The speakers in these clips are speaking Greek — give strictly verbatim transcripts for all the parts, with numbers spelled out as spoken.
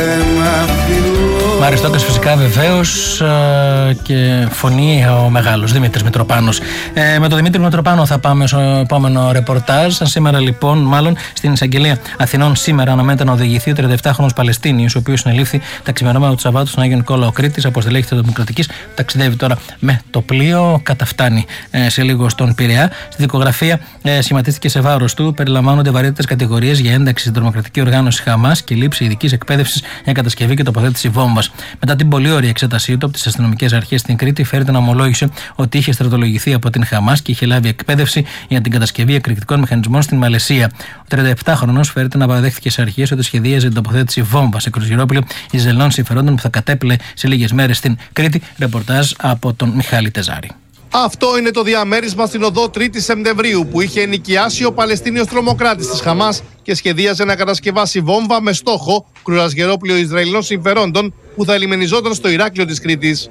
Μαριστόκας φυσικά βεβαίως και φωνή ο μεγάλος Δημήτρης Μητροπάνος. Ε, με τον Δημήτρη Μητροπάνο θα πάμε στο επόμενο ρεπορτάζ. Σήμερα λοιπόν, μάλλον στην εισαγγελία Αθηνών, σήμερα αναμένεται να οδηγηθεί ο τριανταεπτάχρονος Παλαιστίνιος, ο οποίος συνελήφθη τα ξημερώματα του Σαββάτου στον Άγιο Νικόλαο Κρήτης από στελέχη της Δημοκρατικής. Ταξιδεύει τώρα με το πλοίο, καταφτάνει ε, σε λίγο στον Πειραιά. Στη δικογραφία ε, σχηματίστηκε σε βάρος του. Περιλαμβάνονται βαρύτερες κατηγορίες για ένταξη στην τρομοκρατική οργάνωση Χαμάς και λήψη ειδικής εκπαίδευσης για κατασκευή και τοποθέτηση βόμβας. Μετά την πολύ ωραία εξέτασή του από τις αστυνομικές αρχές στην Κρήτη, φέρεται να ομολόγησε ότι είχε στρατολογηθεί από την Χαμάς και είχε λάβει εκπαίδευση για την κατασκευή εκρηκτικών μηχανισμών στην Μαλαισία. Ο τριανταεπτάχρονος φέρεται να παραδέχθηκε σε αρχές ότι σχεδίαζε την τοποθέτηση βόμβα σε κρουαζιερόπλαιο Ισραηλινών συμφερόντων που θα κατέπλε σε λίγες μέρες στην Κρήτη. Ρεπορτάζ από τον Μιχάλη Τεζάρη. Αυτό είναι το διαμέρισμα στην οδό τρίτη Σεπτεμβρίου που είχε ενοικιάσει ο Παλαιστίνιος τρομοκράτης της Χαμάς και σχεδίαζε να κατασκευάσει βόμβα με στόχο κρουαζιερόπλαιο Ισραηλινών συμφερόντων που θα ελιμενιζόταν στο Ηράκλειο της Κρήτης.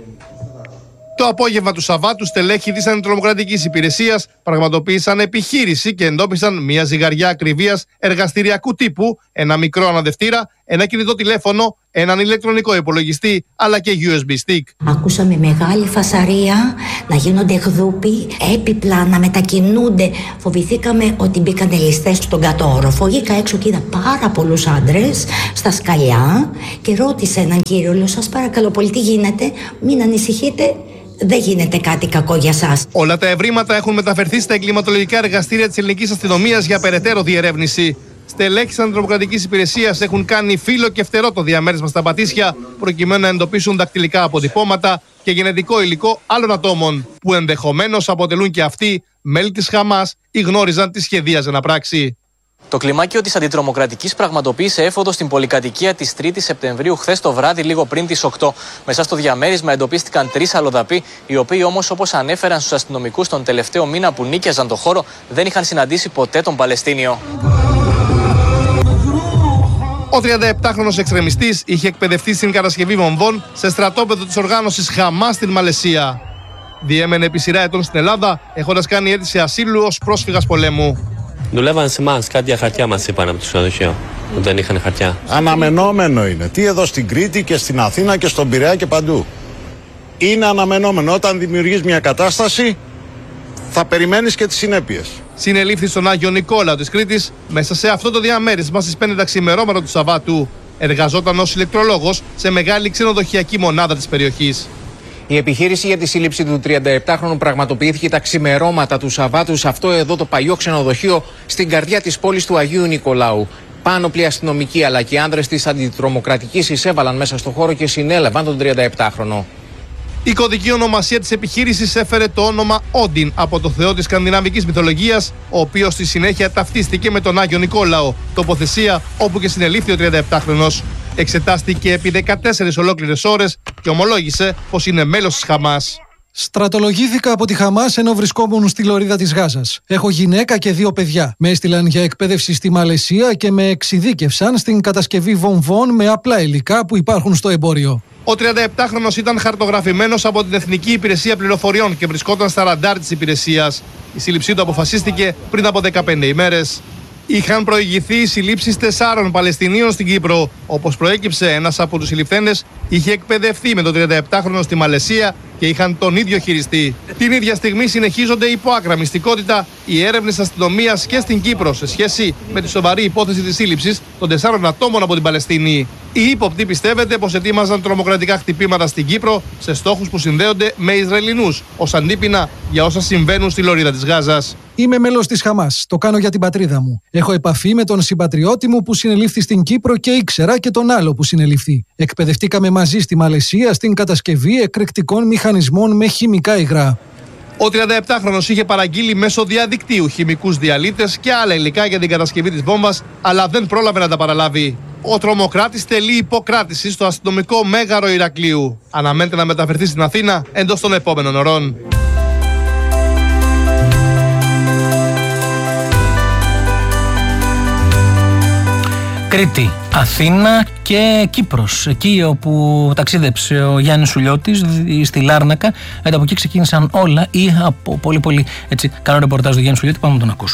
Το απόγευμα του Σαββάτου, στελέχη της αντιτρομοκρατικής υπηρεσίας πραγματοποίησαν επιχείρηση και εντόπισαν μια ζυγαριά ακριβίας εργαστηριακού τύπου, ένα μικρό αναδευτήρα, ένα κινητό τηλέφωνο, έναν ηλεκτρονικό υπολογιστή αλλά και γιου ες μπι stick. Ακούσαμε μεγάλη φασαρία, να γίνονται γδούποι, έπιπλα να μετακινούνται. Φοβηθήκαμε ότι μπήκαν ληστές στον κατόροφο. Βγήκα έξω και είδα πάρα πολλούς άντρες στα σκαλιά και ρώτησε έναν κύριο, λέω, σας παρακαλώ πολύ, τι γίνεται, μην ανησυχείτε. Δεν γίνεται κάτι κακό για σας. Όλα τα ευρήματα έχουν μεταφερθεί στα εγκληματολογικά εργαστήρια της ελληνικής αστυνομίας για περαιτέρω διερεύνηση. Στελέχοι της αντιτρομοκρατικής υπηρεσίας έχουν κάνει φύλλο και φτερό το διαμέρισμα στα Πατήσια, προκειμένου να εντοπίσουν δακτυλικά αποτυπώματα και γενετικό υλικό άλλων ατόμων, που ενδεχομένως αποτελούν και αυτοί μέλη της Χαμάς ή γνώριζαν τι σχεδίαζε να πράξει. Το κλιμάκιο της αντιτρομοκρατικής πραγματοποίησε έφοδο στην πολυκατοικία της τρίτης Σεπτεμβρίου χθες το βράδυ, λίγο πριν τις οκτώ. Μέσα στο διαμέρισμα εντοπίστηκαν τρεις αλλοδαποί, οι οποίοι όμως, όπως ανέφεραν στους αστυνομικούς τον τελευταίο μήνα που νίκιαζαν το χώρο, δεν είχαν συναντήσει ποτέ τον Παλαιστίνιο. Ο τριανταεπτάχρονος εξτρεμιστής είχε εκπαιδευτεί στην κατασκευή βομβών σε στρατόπεδο της οργάνωσης Χαμάς στην Μαλαισία. Διέμενε επί σειρά ετών στην Ελλάδα, έχοντας κάνει αίτηση ασύλου ως πρόσφυγας πολέμου. Δουλεύαν σε εμάς, κάτι για χαρτιά μας είπαν από το ξενοδοχείο, που δεν είχαν χαρτιά. Αναμενόμενο είναι. Τι εδώ στην Κρήτη και στην Αθήνα και στον Πειραιά και παντού. Είναι αναμενόμενο. Όταν δημιουργείς μια κατάσταση, θα περιμένεις και τις συνέπειες. Συνελήφθη στον Άγιο Νικόλαο της Κρήτης μέσα σε αυτό το διαμέρισμα στις πέντε τα ξημερώματα του Σαββάτου. Εργαζόταν ως ηλεκτρολόγος σε μεγάλη ξενοδοχειακή μονάδα της περιοχής. Η επιχείρηση για τη σύλληψη του τριανταεπτάχρονου πραγματοποιήθηκε τα ξημερώματα του Σαββάτου σε αυτό εδώ το παλιό ξενοδοχείο στην καρδιά της πόλης του Αγίου Νικολάου. Πάνωπλοι αστυνομικοί αλλά και άνδρες της αντιτρομοκρατικής εισέβαλαν μέσα στο χώρο και συνέλαβαν τον τριανταεπτάχρονο. Η κωδική ονομασία της επιχείρησης έφερε το όνομα Όντιν από το θεό της σκανδιναβικής μυθολογίας, ο οποίος στη συνέχεια ταυτίστηκε με τον Άγιο Νικόλαο, τοποθεσία όπου και συνελήφθη ο τριανταεπτάχρονος. Εξετάστηκε επί δεκατέσσερις ολόκληρες ώρες και ομολόγησε πως είναι μέλος της Χαμάς. Στρατολογήθηκα από τη Χαμάς ενώ βρισκόμουν στη λωρίδα της Γάζας. Έχω γυναίκα και δύο παιδιά. Με έστειλαν για εκπαίδευση στη Μαλαισία και με εξειδίκευσαν στην κατασκευή βομβών με απλά υλικά που υπάρχουν στο εμπόριο. Ο τριανταεπτάχρονος ήταν χαρτογραφημένος από την Εθνική Υπηρεσία Πληροφοριών και βρισκόταν στα ραντάρ της υπηρεσίας. Η σύλληψή του αποφασίστηκε πριν από δεκαπέντε ημέρες. Είχαν προηγηθεί οι συλλήψεις τεσσάρων Παλαιστινίων στην Κύπρο. Όπως προέκυψε, ένας από τους συλληφθέντες είχε εκπαιδευτεί με τον τριανταεπτάχρονο στη Μαλαισία και είχαν τον ίδιο χειριστή. Την ίδια στιγμή συνεχίζονται υπό άκρα μυστικότητα οι έρευνες αστυνομίας και στην Κύπρο σε σχέση με τη σοβαρή υπόθεση της σύλληψης των τεσσάρων ατόμων από την Παλαιστίνη. Οι ύποπτοι πιστεύετε πως ετοίμαζαν τρομοκρατικά χτυπήματα στην Κύπρο σε στόχους που συνδέονται με Ισραηλινούς ως αντίπεινα για όσα συμβαίνουν στη λωρίδα της Γάζας. Είμαι μέλος της Χαμάς. Το κάνω για την πατρίδα μου. Έχω επαφή με τον συμπατριώτη μου που συνελήφθη στην Κύπρο και ήξερα και τον άλλο που συνελήφθη. Εκπαιδευτήκαμε μαζί στη Μαλαισία στην κατασκευή εκρηκτικών μηχανισμών με χημικά υγρά. Ο τριανταεπτάχρονος είχε παραγγείλει μέσω διαδικτύου χημικούς διαλύτες και άλλα υλικά για την κατασκευή της βόμβας, αλλά δεν πρόλαβε να τα παραλάβει. Ο τρομοκράτης τελεί υποκράτηση στο αστυνομικό μέγαρο Ηρακλείου. Αναμένεται να μεταφερθεί στην Αθήνα εντός των επόμενων ωρών. Κρήτη, Αθήνα και Κύπρος. Εκεί όπου ταξίδεψε ο Γιάννης Σουλιώτης, στη Λάρνακα. Μετά από εκεί ξεκίνησαν όλα ή από πολύ πολύ έτσι, καλό ρεπορτάζ του Γιάννη Σουλιώτη. Πάμε να τον ακούσουμε.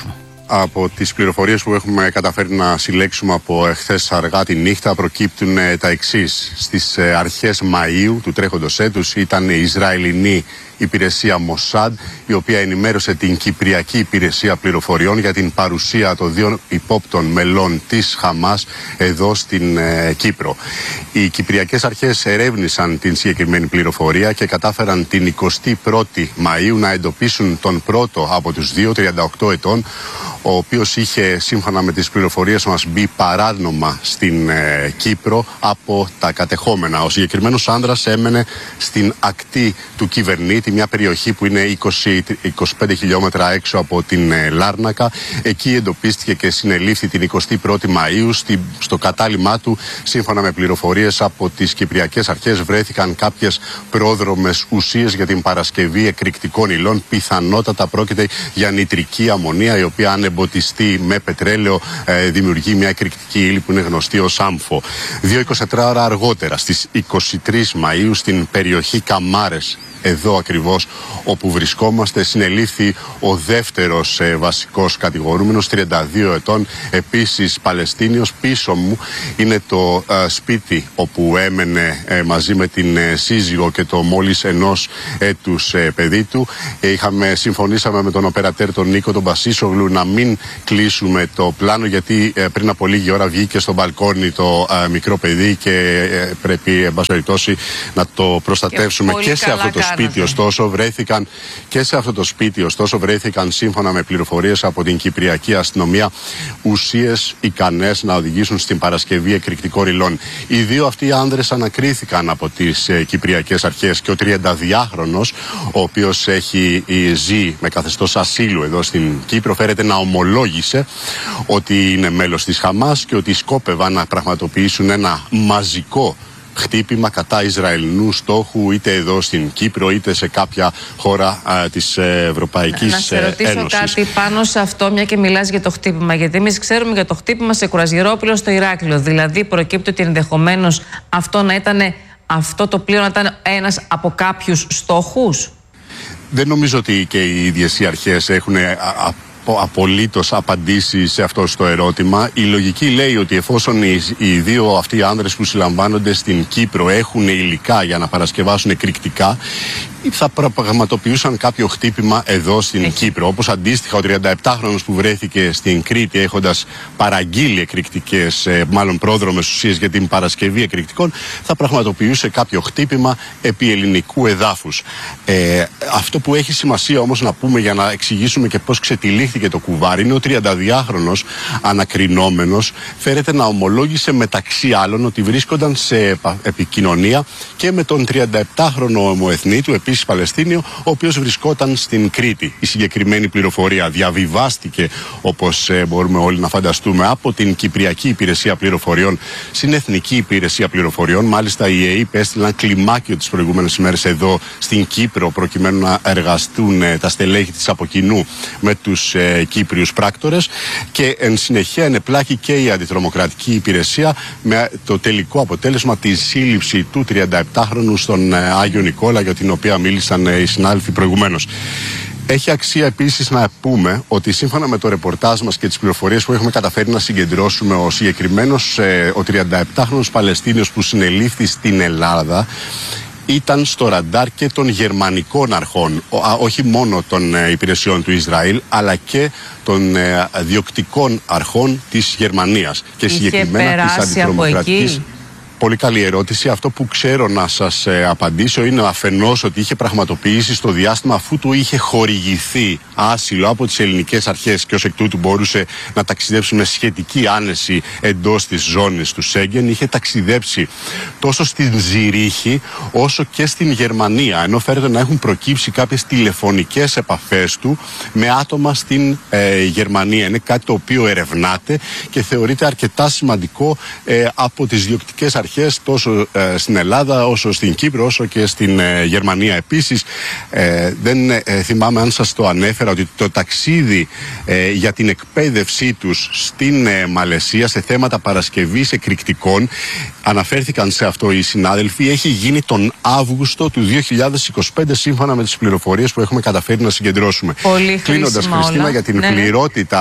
Από τις πληροφορίες που έχουμε καταφέρει να συλλέξουμε από εχθές αργά τη νύχτα προκύπτουν τα εξής. Στις αρχές Μαΐου του τρέχοντος έτους ήταν η Ισραηλινή υπηρεσία Μοσάντ, η οποία ενημέρωσε την Κυπριακή Υπηρεσία Πληροφοριών για την παρουσία των δύο υπόπτων μελών της Χαμάς εδώ στην ε, Κύπρο. Οι Κυπριακές αρχές ερεύνησαν την συγκεκριμένη πληροφορία και κατάφεραν την εικοστή πρώτη Μαΐου να εντοπίσουν τον πρώτο από τους δύο, τριάντα οκτώ ετών, ο οποίος είχε σύμφωνα με τις πληροφορίες μας μπει παράνομα στην ε, Κύπρο από τα κατεχόμενα. Ο συγκεκριμένος άνδρας έμενε στην ακτή του Κυβερνήτη, μια περιοχή που είναι είκοσι με είκοσι πέντε χιλιόμετρα έξω από την ε, Λάρνακα. Εκεί εντοπίστηκε και συνελήφθη την εικοστή πρώτη Μαΐου. Στη, στο κατάλημά του, σύμφωνα με πληροφορίες από τις Κυπριακές Αρχές, βρέθηκαν κάποιες πρόδρομες ουσίες για την παρασκευή εκρηκτικών υλών. Πιθανότατα πρόκειται για νητρική αμμονία, η οποία αν εμποτιστεί με πετρέλαιο ε, δημιουργεί μια εκρηκτική ύλη που είναι γνωστή ως άμφο. Δύο εικοσιτετρά ώρα αργότερα, στις εικοστή τρίτη Μαΐου, στην περιοχή Καμάρες, εδώ ακριβώς όπου βρισκόμαστε, συνελήφθη ο δεύτερος ε, βασικός κατηγορούμενος, τριάντα δύο ετών, επίσης Παλαιστίνιος. Πίσω μου είναι το ε, σπίτι όπου έμενε ε, μαζί με την ε, σύζυγο και το μόλις ενός έτους ε, παιδί του. Ε, είχαμε, συμφωνήσαμε με τον οπερατέρ τον Νίκο τον Πασίσογλου να μην κλείσουμε το πλάνο, γιατί ε, πριν από λίγη ώρα βγήκε στο μπαλκόνι το ε, μικρό παιδί και ε, πρέπει εν πάση περιπτώσει να το προστατεύσουμε. Και, και σε αυτό το σπίτι, ωστόσο, βρέθηκαν και σε αυτό το σπίτι, ωστόσο, βρέθηκαν σύμφωνα με πληροφορίες από την Κυπριακή Αστυνομία ουσίες ικανές να οδηγήσουν στην παρασκευή εκρηκτικών υλών. Οι δύο αυτοί άνδρες ανακρίθηκαν από τις ε, Κυπριακές Αρχές και ο τριανταδυάχρονος, ο οποίος έχει ε, ζει με καθεστώς ασύλου εδώ στην Κύπρο, φέρεται να ομολόγησε ότι είναι μέλος της Χαμάς και ότι σκόπευαν να πραγματοποιήσουν ένα μαζικό χτύπημα κατά Ισραηλινού στόχου, είτε εδώ στην Κύπρο είτε σε κάποια χώρα α, της Ευρωπαϊκής Ένωσης. Να σε ρωτήσω Ένωσης. κάτι πάνω σε αυτό, μια και μιλάς για το χτύπημα, γιατί εμείς ξέρουμε για το χτύπημα σε Κουρασγερόπουλο στο Ηράκλειο. Δηλαδή προκύπτει ότι ενδεχομένως αυτό να ήταν, αυτό το πλοίο να ήταν ένας από κάποιους στόχους. Δεν νομίζω ότι και οι ίδιες οι αρχές έχουν α, απολύτως απαντήσει σε αυτό το ερώτημα. Η λογική λέει ότι εφόσον οι, οι δύο αυτοί οι άνδρες που συλλαμβάνονται στην Κύπρο έχουν υλικά για να παρασκευάσουν εκρηκτικά, θα πραγματοποιούσαν κάποιο χτύπημα εδώ στην Έχει. Κύπρο. Όπως αντίστοιχα ο τριανταεπτάχρονος που βρέθηκε στην Κρήτη έχοντας παραγγείλει εκρηκτικές, μάλλον πρόδρομες ουσίες για την παρασκευή εκρηκτικών, θα πραγματοποιούσε κάποιο χτύπημα επί ελληνικού εδάφους. Ε, αυτό που έχει σημασία όμως να πούμε για να εξηγήσουμε και πώς ξετυλίχθηκε το κουβάρι είναι ο τριανταδυάχρονος ανακρινόμενος φέρεται να ομολόγησε μεταξύ άλλων ότι βρίσκονταν σε επικοινωνία και με τον τριανταεπτάχρονο ομοεθνή του, επίσης Παλαιστίνιο, ο οποίος βρισκόταν στην Κρήτη. Η συγκεκριμένη πληροφορία διαβιβάστηκε, όπως ε, μπορούμε όλοι να φανταστούμε, από την Κυπριακή Υπηρεσία Πληροφοριών στην Εθνική Υπηρεσία Πληροφοριών. Μάλιστα, η ΕΕΠ έστειλαν κλιμάκιο τις προηγούμενες ημέρες εδώ στην Κύπρο, προκειμένου να εργαστούν ε, τα στελέχη της από κοινού με τους ε, Κύπριους πράκτορες. Και εν συνεχεία ενεπλάκη και η Αντιτρομοκρατική Υπηρεσία, με το τελικό αποτέλεσμα τη σύλληψη του τριανταεπτάχρονου στον ε, Άγιο Νικόλα, για την οποία μίλησαν οι συνάδελφοι προηγουμένως. Έχει αξία επίσης να πούμε ότι σύμφωνα με το ρεπορτάζ μας και τις πληροφορίες που έχουμε καταφέρει να συγκεντρώσουμε, ο συγκεκριμένος ε, ο τριανταεπτάχρονος Παλαιστίνιος που συνελήφθη στην Ελλάδα ήταν στο ραντάρ και των γερμανικών αρχών, όχι μόνο των ε, υπηρεσιών του Ισραήλ, αλλά και των ε, διοκτικών αρχών της Γερμανίας και είχε συγκεκριμένα της Αντιτρομοκρατικής. Πολύ καλή ερώτηση. Αυτό που ξέρω να σας ε, απαντήσω είναι αφενός ότι είχε πραγματοποιήσει στο διάστημα, αφού του είχε χορηγηθεί άσυλο από τις ελληνικές αρχές και ως εκ τούτου μπορούσε να ταξιδέψει με σχετική άνεση εντός της ζώνης του Σέγγεν, είχε ταξιδέψει τόσο στην Ζηρίχη όσο και στην Γερμανία, ενώ φέρεται να έχουν προκύψει κάποιες τηλεφωνικές επαφές του με άτομα στην ε, Γερμανία. Είναι κάτι το οποίο ερευνάται και θεωρείται αρκετά σημαντικό ε, από τις διοκτικές αρχές αρχές τόσο ε, στην Ελλάδα όσο στην Κύπρο όσο και στην ε, Γερμανία. Επίσης ε, δεν ε, θυμάμαι αν σας το ανέφερα ότι το ταξίδι ε, για την εκπαίδευσή τους στην ε, Μαλαισία σε θέματα παρασκευής εκρηκτικών, αναφέρθηκαν σε αυτό οι συνάδελφοι, έχει γίνει τον Αύγουστο του δύο χιλιάδες είκοσι πέντε σύμφωνα με τις πληροφορίες που έχουμε καταφέρει να συγκεντρώσουμε. Πολύ Κλείνοντας, Χριστίνα, για την ναι. πληρότητα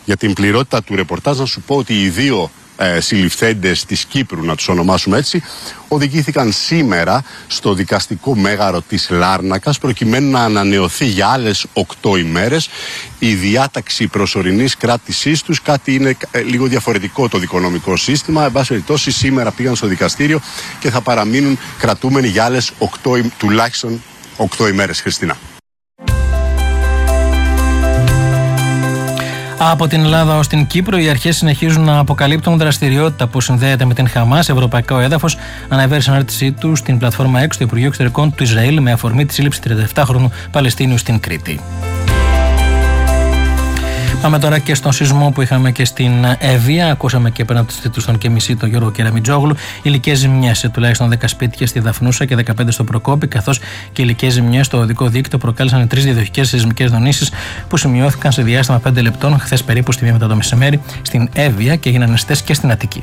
Για την πληρότητα του ρεπορτάζ, να σου πω ότι οι δύο ε, συλληφθέντες της Κύπρου, να τους ονομάσουμε έτσι, οδηγήθηκαν σήμερα στο δικαστικό μέγαρο της Λάρνακας προκειμένου να ανανεωθεί για άλλες οκτώ ημέρες η διάταξη προσωρινής κράτησής τους. Κάτι είναι ε, λίγο διαφορετικό το δικονομικό σύστημα. Εν πάση περιπτώσει, σήμερα πήγαν στο δικαστήριο και θα παραμείνουν κρατούμενοι για άλλες οκτώ, τουλάχιστον οκτώ ημέρες, Χριστίνα. Από την Ελλάδα ως την Κύπρο, οι αρχές συνεχίζουν να αποκαλύπτουν δραστηριότητα που συνδέεται με την Χαμάς, ευρωπαϊκό έδαφος, αναβέρει συνάρτησή του στην πλατφόρμα X του Υπουργείου Εξωτερικών του Ισραήλ με αφορμή τη σύλληψη τριάντα επτάχρονου Παλαιστίνιου στην Κρήτη. Πάμε τώρα και στον σεισμό που είχαμε και στην Εύβοια. Ακούσαμε και πέραν από του τίτλου στον και μισή τον Γιώργο Κεραμιτζόγλου. Υλικές ζημιές σε τουλάχιστον δέκα σπίτια στη Δαφνούσα και δεκαπέντε στο Προκόπη, καθώς και υλικές ζημιές στο οδικό δίκτυο προκάλεσαν οι τρεις διαδοχικές σεισμικές δονήσεις που σημειώθηκαν σε διάστημα πέντε λεπτών χθες περίπου στη μία μετά το μεσημέρι στην Εύβοια και έγιναν αισθητές και στην Αττική.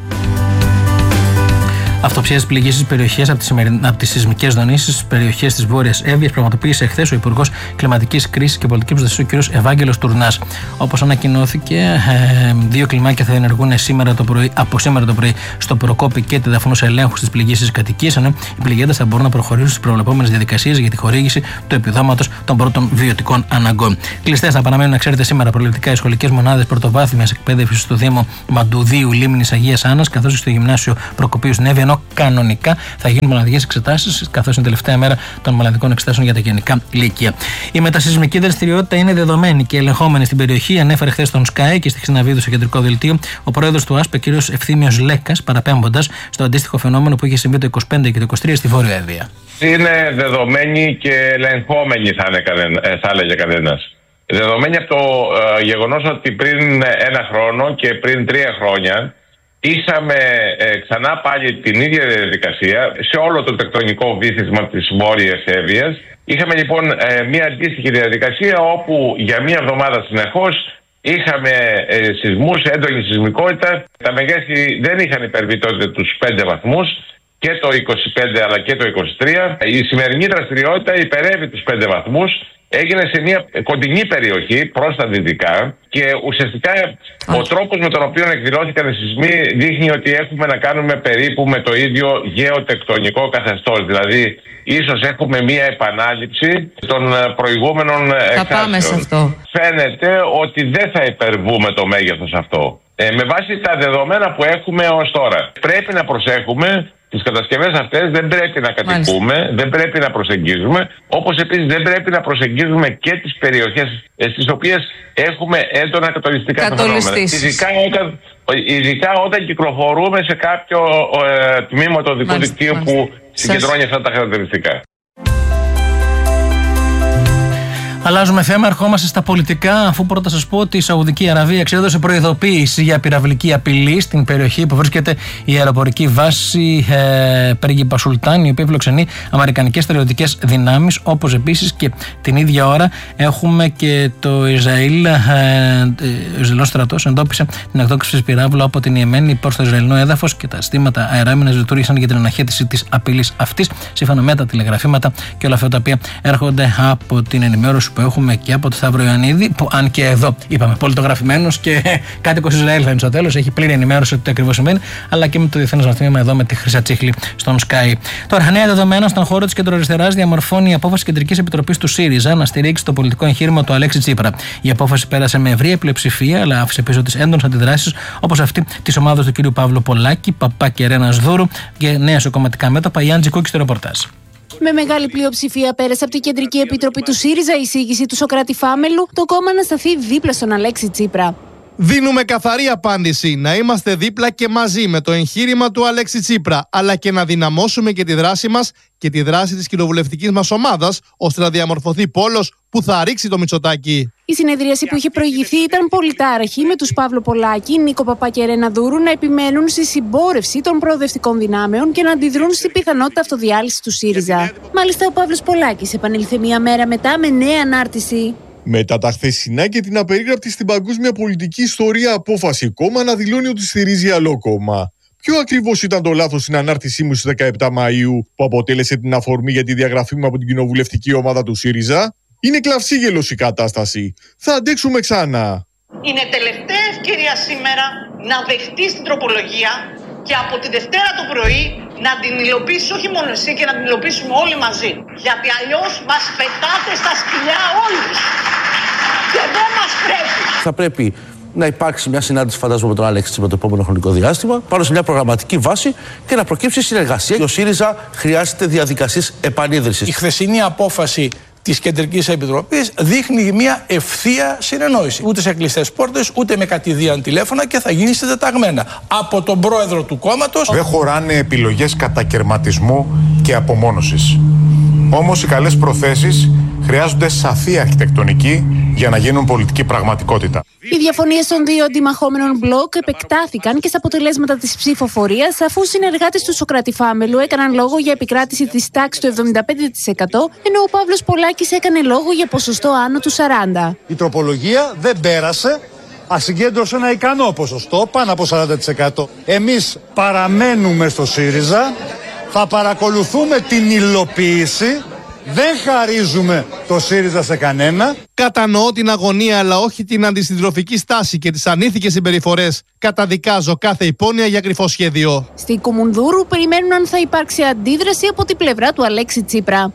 Αυτοψίες πληγήσεις στις περιοχές από τις τι σεισμικές δονήσεις στις περιοχές της Βόρειας Εύβοιας πραγματοποίησε χθες ο Υπουργός Κλιματικής Κρίσης και Πολιτικής Προστασίας, ο κ. Ευάγγελος Τουρνάς. Όπως ανακοινώθηκε, ε, δύο κλιμάκια θα ενεργούν σήμερα το πρωί, από σήμερα το πρωί στο Προκόπη και τη Δαφνούσα ελέγχου στις πληγήσεις κατοικίες, ενώ οι πληγέντες θα μπορούν να προχωρήσουν στις προβλεπόμενες διαδικασίες για τη χορήγηση του επιδόματος των πρώτων βιωτικών αναγκών. Κλειστές θα παραμένουν, να ξέρετε, σήμερα προληπτικά οι σχολικές μονάδες πρωτοβάθμιας εκπαίδευσης στο Δήμο Μαντουδίου Λίμνης Αγίας Άννας, καθώς και στο Γυμνάσιο Προκοπίου στην Εύβοια. Κανονικά θα γίνουν μοναδικές εξετάσεις, καθώς είναι η τελευταία μέρα των μοναδικών εξετάσεων για τα γενικά λύκεια. Η μετασεισμική δραστηριότητα είναι δεδομένη και ελεγχόμενη στην περιοχή, ανέφερε χθες στον Sky και στη Χρυσιναβίδου στο κεντρικό δελτίο ο πρόεδρος του ΑΣΠ, κ. Ευθύμιος Λέκας, παραπέμποντας στο αντίστοιχο φαινόμενο που είχε συμβεί το είκοσι πέντε και το είκοσι τρία στη Βόρεια Εύβοια. Είναι δεδομένη και ελεγχόμενη, θα, θα έλεγε κανένας. Δεδομένη από το ε, γεγονός ότι πριν ένα χρόνο και πριν τρία χρόνια. Είχαμε ε, ξανά πάλι την ίδια διαδικασία σε όλο το τεκτονικό βύθισμα της Βόρειας Εύβοιας. Είχαμε λοιπόν ε, μια αντίστοιχη διαδικασία όπου για μια εβδομάδα συνεχώς είχαμε ε, σεισμούς, έντονη σεισμικότητα. Τα μεγέθη δεν είχαν υπερβεί τότε τους πέντε βαθμούς και το είκοσι πέντε αλλά και το είκοσι τρία. Η σημερινή δραστηριότητα υπερεύει τους πέντε βαθμούς. Έγινε σε μια κοντινή περιοχή προς τα δυτικά και ουσιαστικά ο τρόπος με τον οποίο εκδηλώθηκαν οι σεισμοί δείχνει ότι έχουμε να κάνουμε περίπου με το ίδιο γεωτεκτονικό καθεστώς. Δηλαδή ίσως έχουμε μια επανάληψη των προηγούμενων εξάρτησεων. Θα πάμε σε αυτό. Φαίνεται ότι δεν θα υπερβούμε το μέγεθος αυτό. Ε, με βάση τα δεδομένα που έχουμε ως τώρα. Πρέπει να προσέχουμε. Τις κατασκευές αυτές δεν πρέπει να κατοικούμε, Μάλιστα. δεν πρέπει να προσεγγίζουμε, όπως επίσης δεν πρέπει να προσεγγίζουμε και τις περιοχές στις οποίες έχουμε έντονα κατολιστικά φαινόμενα. Ειδικά όταν, ειδικά όταν κυκλοφορούμε σε κάποιο ε, τμήμα του οδικού δικτύου που συγκεντρώνει αυτά τα χαρακτηριστικά. Αλλάζουμε θέμα, ερχόμαστε στα πολιτικά, αφού πρώτα σας πω ότι η Σαουδική Αραβία εξέδωσε προειδοποίηση για πυραυλική απειλή στην περιοχή που βρίσκεται η αεροπορική βάση ε, Πρίγκιπα Σουλτάν, η οποία φιλοξενεί αμερικανικές στρατιωτικές δυνάμεις, όπως επίσης και την ίδια ώρα έχουμε και το Ισραήλ, ε, ο Ισραηλός στρατός εντόπισε την εκτόξευση πυράβλου από την Ιεμένη προς το Ισραηλινό έδαφος και τα συστήματα αεράμινας λειτουργήσαν για την αναχέτηση της απειλής αυτής, σύμφωνα με τα τηλεγραφήματα και όλα αυτά τα οποία έρχονται από την ενημέρωση που έχουμε και από το Σταύρο Ιωαννίδη, που αν και εδώ είπαμε πολιτογραφημένος και κάτοικος Ισραήλ θα είναι στο τέλος, έχει πλήρη ενημέρωση ότι το ακριβώς συμβαίνει, αλλά και με το Διεθνές Ναυτιμήμα εδώ με τη Χρυσά Τσίχλη στον Sky. Τώρα, νέα δεδομένα στον χώρο της κεντροαριστεράς διαμορφώνει η απόφαση Κεντρικής Επιτροπής του ΣΥΡΙΖΑ να στηρίξει το πολιτικό εγχείρημα του Αλέξη Τσίπρα. Η απόφαση πέρασε με ευρεία πλειοψηφία, αλλά άφησε πίσω τις έντονες αντιδράσεις όπως αυτή της ομάδας του κ. Παύλου Πολάκη, Παπά και Ρένας Δούρου και νέα σε κομματικά μέτωπα. Η Άντζη Κούκη στο ρεπορτάζ. Με μεγάλη πλειοψηφία πέρασε από την Κεντρική Επιτροπή του ΣΥΡΙΖΑ η εισήγηση του Σωκράτη Φάμελου το κόμμα να σταθεί δίπλα στον Αλέξη Τσίπρα. Δίνουμε καθαρή απάντηση να είμαστε δίπλα και μαζί με το εγχείρημα του Αλέξη Τσίπρα, αλλά και να δυναμώσουμε και τη δράση μας και τη δράση της κοινοβουλευτικής μας ομάδας, ώστε να διαμορφωθεί πόλος που θα ρίξει το Μητσοτάκη. Η συνεδρίαση που είχε προηγηθεί ήταν πολυτάραχη, με τους Παύλο Πολάκη, Νίκο Παπά και Ρένα Δούρου να επιμένουν στη συμπόρευση των προοδευτικών δυνάμεων και να αντιδρούν στην πιθανότητα αυτοδιάλυση του ΣΥΡΙΖΑ. Μάλιστα, ο Παύλος Πολάκης επανήλθε μία μέρα μετά με νέα ανάρτηση. Μετά τα χθεσινά και την απερίγραπτη στην παγκόσμια πολιτική ιστορία απόφαση κόμμα να δηλώνει ότι στηρίζει άλλο κόμμα. Ποιο ακριβώς ήταν το λάθος στην ανάρτησή μου στις δεκαεπτά Μαΐου που αποτέλεσε την αφορμή για τη διαγραφή μου από την κοινοβουλευτική ομάδα του ΣΥΡΙΖΑ? Είναι κλαυσίγελος η κατάσταση. Θα αντέξουμε ξανά. Είναι τελευταία ευκαιρία σήμερα να δεχτείς την τροπολογία και από τη Δευτέρα το πρωί να την υλοποιήσεις όχι μόνο εσύ και να την υλοποιήσουμε όλοι μαζί. Γιατί αλλιώς μας πετάτε στα σκυλιά όλους. Και δεν μας πρέπει. Θα πρέπει να υπάρξει μια συνάντηση, φαντάζομαι, με τον Αλέξη Τσίπρα το επόμενο χρονικό διάστημα, πάνω σε μια προγραμματική βάση και να προκύψει συνεργασία. Και ο ΣΥΡΙΖΑ χρειάζεται διαδικασίες επανίδρυσης. Η χθεσινή απόφαση της Κεντρικής Επιτροπής δείχνει μια ευθεία συνεννόηση. Ούτε σε κλειστές πόρτες, ούτε με κατηδίαν τηλέφωνα και θα γίνει συντεταγμένα από τον πρόεδρο του κόμματος. Δεν χωράνε επιλογές κατακερματισμού και απομόνωσης. Όμως οι καλές προθέσεις χρειάζονται σαφή αρχιτεκτονική για να γίνουν πολιτική πραγματικότητα. Οι διαφωνίες των δύο αντιμαχόμενων μπλοκ επεκτάθηκαν και στα αποτελέσματα της ψηφοφορίας, αφού συνεργάτες του Σωκράτη Φάμελου έκαναν λόγο για επικράτηση της τάξης του εβδομήντα πέντε τοις εκατό, ενώ ο Παύλος Πολάκης έκανε λόγο για ποσοστό άνω του σαράντα τοις εκατό. Η τροπολογία δεν πέρασε, ασυγκέντρωσε ένα ικανό ποσοστό, πάνω από σαράντα τοις εκατό. Εμείς παραμένουμε στο ΣΥΡΙΖΑ, θα παρακολουθούμε την υλοποίηση. Δεν χαρίζουμε το ΣΥΡΙΖΑ σε κανένα. Κατανοώ την αγωνία, αλλά όχι την αντισυντροφική στάση και τις ανήθικες συμπεριφορές. Καταδικάζω κάθε υπόνοια για κρυφό σχέδιο. Στη Κουμουνδούρου περιμένουν αν θα υπάρξει αντίδραση από την πλευρά του Αλέξη Τσίπρα.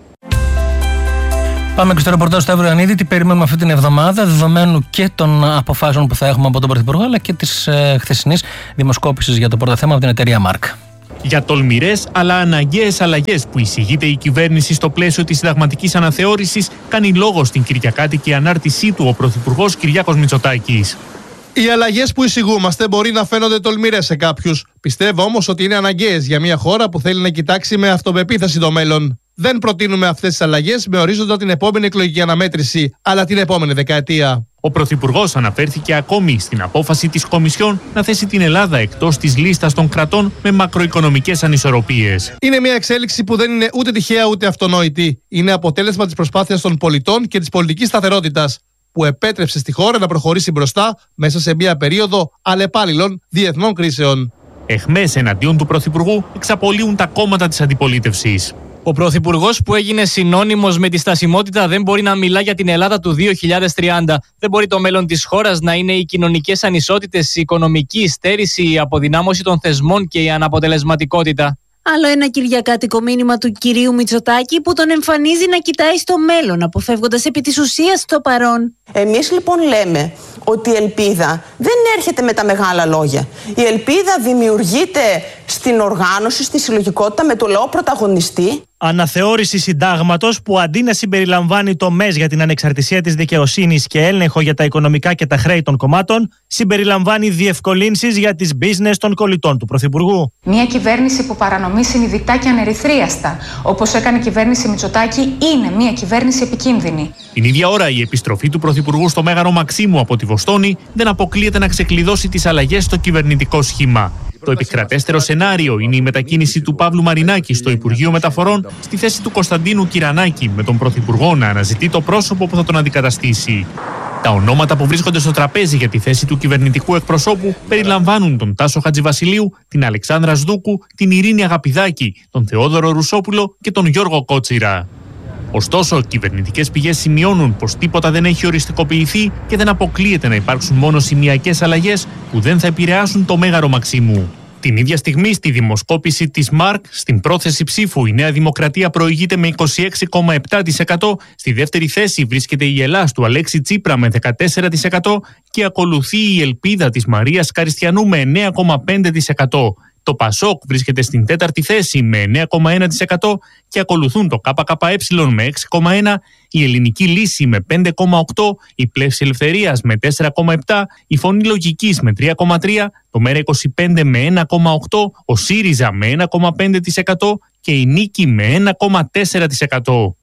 Πάμε και στο ρεπορτάζ του Σταύρου Ιωαννίδη. Τι περιμένουμε αυτή την εβδομάδα, δεδομένου και των αποφάσεων που θα έχουμε από τον Πρωθυπουργό, αλλά και της ε, χθεσινής δημοσκόπησης για το πρώτο θέμα από την εταιρεία Μάρκ. Για τολμηρές αλλά αναγκαίες αλλαγές που εισηγείται η κυβέρνηση στο πλαίσιο της συνταγματικής αναθεώρησης, κάνει λόγο στην κυριακάτικη ανάρτησή του ο Πρωθυπουργός Κυριάκος Μητσοτάκης. Οι αλλαγές που εισηγούμαστε μπορεί να φαίνονται τολμηρές σε κάποιους. Πιστεύω όμως ότι είναι αναγκαίες για μια χώρα που θέλει να κοιτάξει με αυτοπεποίθηση το μέλλον. Δεν προτείνουμε αυτές τις αλλαγές με ορίζοντα την επόμενη εκλογική αναμέτρηση, αλλά την επόμενη δεκαετία. Ο Πρωθυπουργός αναφέρθηκε ακόμη στην απόφαση της Κομισιόν να θέσει την Ελλάδα εκτός της λίστας των κρατών με μακροοικονομικές ανισορροπίες. Είναι μια εξέλιξη που δεν είναι ούτε τυχαία ούτε αυτονόητη. Είναι αποτέλεσμα της προσπάθειας των πολιτών και της πολιτικής σταθερότητας, που επέτρεψε στη χώρα να προχωρήσει μπροστά μέσα σε μια περίοδο αλλεπάλληλων διεθνών κρίσεων. Εχμές εναντίον του Πρωθυπουργού εξαπολύουν τα κόμματα της αντιπολίτευσης. Ο Πρωθυπουργός, που έγινε συνώνυμος με τη στασιμότητα, δεν μπορεί να μιλά για την Ελλάδα του δύο χιλιάδες τριάντα. Δεν μπορεί το μέλλον της χώρας να είναι οι κοινωνικές ανισότητες, η οικονομική στέρηση, η αποδυνάμωση των θεσμών και η αναποτελεσματικότητα. Άλλο ένα κυριακάτικο μήνυμα του κυρίου Μητσοτάκη που τον εμφανίζει να κοιτάει στο μέλλον, αποφεύγοντας επί της ουσίας το παρόν. Εμείς λοιπόν λέμε ότι η ελπίδα δεν έρχεται με τα μεγάλα λόγια. Η ελπίδα δημιουργείται στην οργάνωση, στη συλλογικότητα, με το λαό πρωταγωνιστή. Αναθεώρηση συντάγματος που αντί να συμπεριλαμβάνει τομές για την ανεξαρτησία της δικαιοσύνης και έλεγχο για τα οικονομικά και τα χρέη των κομμάτων, συμπεριλαμβάνει διευκολύνσεις για τις business των κολλητών του Πρωθυπουργού. Μια κυβέρνηση που παρανομεί συνειδητά και ανερυθρίαστα, όπως έκανε η κυβέρνηση Μητσοτάκη, είναι μια κυβέρνηση επικίνδυνη. Την ίδια ώρα, η επιστροφή του Πρωθυπουργού στο Μέγαρο Μαξίμου από τη Βοστόνη δεν αποκλείεται να ξεκλειδώσει τις αλλαγές στο κυβερνητικό σχήμα. Το επικρατέστερο σενάριο είναι η μετακίνηση του Παύλου Μαρινάκη στο Υπουργείο Μεταφορών στη θέση του Κωνσταντίνου Κυρανάκη, με τον Πρωθυπουργό να αναζητεί το πρόσωπο που θα τον αντικαταστήσει. Τα ονόματα που βρίσκονται στο τραπέζι για τη θέση του κυβερνητικού εκπροσώπου περιλαμβάνουν τον Τάσο Χατζηβασιλείου, την Αλεξάνδρα Σδούκου, την Ειρήνη Αγαπηδάκη, τον Θεόδωρο Ρουσόπουλο και τον Γιώργο Κότσιρα. Ωστόσο, κυβερνητικές πηγές σημειώνουν πως τίποτα δεν έχει οριστικοποιηθεί και δεν αποκλείεται να υπάρξουν μόνο σημειακές αλλαγές που δεν θα επηρεάσουν το Μέγαρο Μαξίμου. Την ίδια στιγμή, στη δημοσκόπηση της Μάρκ, στην πρόθεση ψήφου, η Νέα Δημοκρατία προηγείται με είκοσι έξι κόμμα επτά τοις εκατό. Στη δεύτερη θέση βρίσκεται η Ελλάς του Αλέξη Τσίπρα με δεκατέσσερα τοις εκατό και ακολουθεί η Ελπίδα της Μαρίας Καριστιανού με εννέα κόμμα πέντε τοις εκατό. Το Πασόκ βρίσκεται στην τέταρτη θέση με εννέα κόμμα ένα τοις εκατό και ακολουθούν το ΚΚΕ με έξι κόμμα ένα τοις εκατό, η Ελληνική Λύση με πέντε κόμμα οκτώ τοις εκατό, η Πλεύση Ελευθερίας με τέσσερα κόμμα επτά τοις εκατό, η Φωνή Λογικής με τρία κόμμα τρία τοις εκατό, το Μέρα είκοσι πέντε με ένα κόμμα οκτώ τοις εκατό, ο ΣΥΡΙΖΑ με ένα κόμμα πέντε τοις εκατό και η Νίκη με ένα κόμμα τέσσερα τοις εκατό.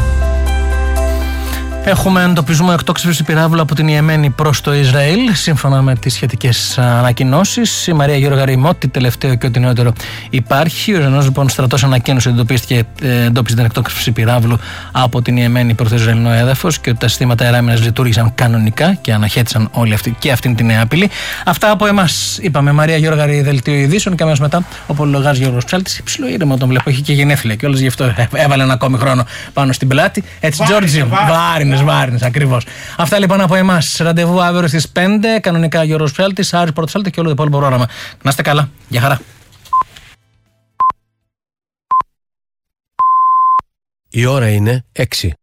Έχουμε εντοπισμό εκτόξευσης πυράβλου από την Ιεμένη προς το Ισραήλ, σύμφωνα με τις σχετικές ανακοινώσεις. Η Μαρία Γιώργαρη, με ό,τι τελευταίο και ό,τι νεότερο υπάρχει. Ο Ισραηλινός λοιπόν στρατός ανακοίνωσε ότι εντοπίστηκε, εντόπισε την εκτόξευση πυράβλου από την Ιεμένη προς το Ισραηλινό έδαφος και ότι τα συστήματα αεράμινας λειτουργήσαν κανονικά και αναχέτησαν όλη αυτή και αυτήν την νέα απειλή. Αυτά από εμάς είπαμε. Μαρία Γιώργαρη, δελτίο ειδήσεων, και αμέσως μετά ο πολυλογάς Γιώργος Ψάλτης. Υψηλό ήρεμο τον βλέπω, έχει και γενέθλια και όλες γι' αυτό έβαλε ένα ακόμη χρόνο πάνω στην πλάτη. Έτσι, Τζόρτζι, βάρη. Βάρνης, Βάρνης, ακριβώς. Αυτά λοιπόν από εμάς. Ραντεβού αύριο στις πέντε. Κανονικά Γιώργος Ψάλτης, Άρης Πορτοσάλτη και όλο το υπόλοιπο πρόγραμμα. Να είστε καλά. Γεια χαρά. Η ώρα είναι έξι.